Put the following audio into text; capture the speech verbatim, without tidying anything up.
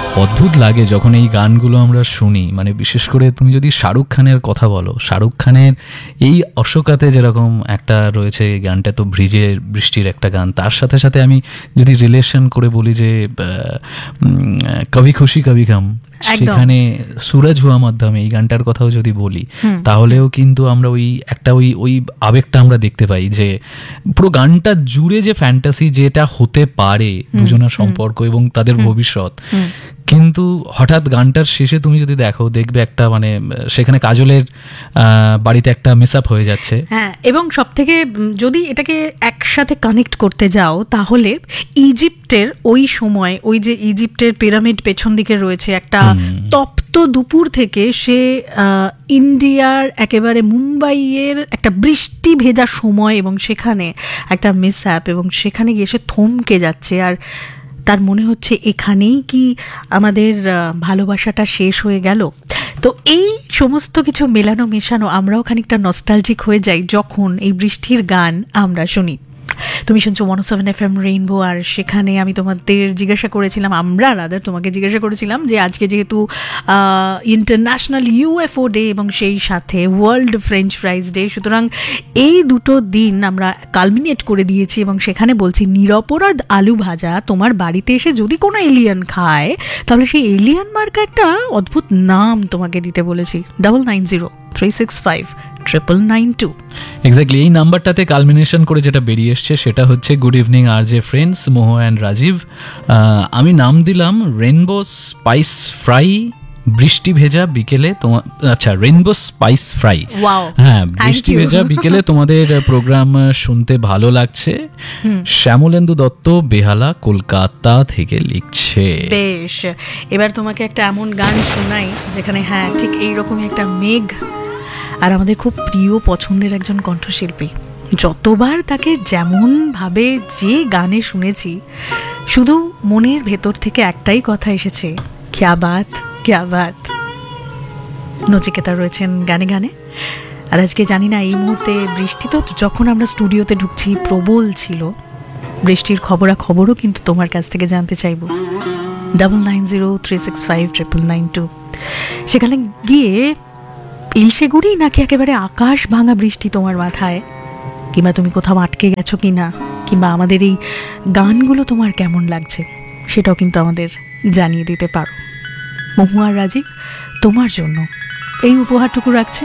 অদ্ভুত লাগে যখন এই গানগুলো আমরা শুনি, মানে বিশেষ করে তুমি যদি শাহরুখ খানের কথা বলো, শাহরুখ খানের এই অশোকাতে যেরকম একটা রয়েছে গানটা, তো ব্রিজের বৃষ্টির একটা গান, তার সাথে সাথে আমি যদি রিলেশন করে বলি যে কভি খুশি কভি গম, সেখানে সুরজ হুয়া মাধ্যমে এই গানটার কথাও যদি বলি, তাহলেও কিন্তু আমরা ওই একটা ওই ওই আবেগটা আমরা দেখতে পাই যে পুরো গানটা জুড়ে যে ফ্যান্টাসি যেটা হতে পারে দুজনের সম্পর্ক এবং তাদের ভবিষ্যৎ। কিন্তু হঠাৎ গানটার শেষে তুমি যদি দেখো, দেখবে একটা মানে সেখানে কাজলের বাড়িতে একটা মিস আপ হয়ে যাচ্ছে। হ্যাঁ, এবং সব থেকে যদি এটাকে একসাথে কানেক্ট করতে যাও তাহলে ইজিপ্টের ওই সময়, ওই যে ইজিপ্টের পিরামিড পেছন দিকে রয়েছে একটা তপ্ত দুপুর থেকে সে ইন্ডিয়ার একেবারে মুম্বাইয়ের একটা বৃষ্টি ভেজা সময়, এবং সেখানে একটা মিস আপ, এবং সেখানে গিয়ে সে থমকে যাচ্ছে আর তার মনে হচ্ছে এখানেই কি আমাদের ভালোবাসাটা শেষ হয়ে গেল। তো এই সমস্ত কিছু মেলানো মেশানো আমরাও খানিকটা নস্টালজিক হয়ে যাই যখন এই বৃষ্টির গান আমরা শুনি। তুমি শুনছো ওয়ান ও সেভেন এফ এম রেইনবো, আর সেখানে আমি তোমাদের জিজ্ঞাসা করেছিলাম, আমরা রাদার তোমাকে জিজ্ঞাসা করেছিলাম যে আজকে যেহেতু ইন্টারন্যাশনাল ইউএফও ডে এবং সেই সাথে ওয়ার্ল্ড ফ্রেঞ্চ ফ্রাইজ ডে, সুতরাং এই দুটো দিন আমরা কালমিনেট করে দিয়েছি এবং সেখানে বলছি নিরপরাধ আলু ভাজা তোমার বাড়িতে এসে যদি কোনো এলিয়ান খায় তাহলে সেই এলিয়ান মার্কা একটা অদ্ভুত নাম তোমাকে দিতে বলেছি। Double nine zero three six five triple nine two. Exactly এই নাম্বারটাতে কালমিনেশন করে যেটা বেরিয়ে এসছে সেটা হচ্ছে গুড ইভিনিং আর জে ফ্রেন্ডস মোহ অ্যান্ড রাজীব। আমি নাম দিলাম রেনবো স্পাইস ফ্রাই বৃষ্টি ভেজা বিকেলে তোমার, আচ্ছা রেনবো স্পাইস ফ্রাই। হ্যাঁ, বৃষ্টি ভেজা বিকেলে তোমাদের প্রোগ্রাম শুনতে ভালো লাগছে। শ্যামলেন্দু দত্ত বেহালা কলকাতা থেকে লিখছে। বেশ, এবার তোমাকে একটা এমন গান শোনাই যেখানে হ্যাঁ ঠিক এইরকমই একটা মেঘ, আর আমাদের খুব প্রিয় পছন্দের একজন কণ্ঠশিল্পী। যতবার তাকে যেমনভাবে যে গানে শুনেছি, শুধু মনের ভেতর থেকে একটাই কথা এসেছে, ক্যা বাত ক্যা বাত। নচিকেতা রয়েছেন গানে গানে। আর আজকে জানি না এই মুহূর্তে বৃষ্টি তো যখন আমরা স্টুডিওতে ঢুকছি প্রবল ছিল, বৃষ্টির খবরা খবরও কিন্তু তোমার কাছ থেকে জানতে চাইব। Double nine zero three six five triple nine two. সেখানে গিয়ে ইলশেগুড়ি নাকি একেবারে আকাশ ভাঙা বৃষ্টি তোমার মাথায়, কিংবা তুমি কোথাও আটকে গেছো কিনা, কিংবা আমাদের এই গানগুলো তোমার কেমন লাগছে সেটাও কিন্তু আমাদের জানিয়ে দিতে পারো। মহুয়া রাজীব তোমার জন্য এই উপহারটুকু রাখছে।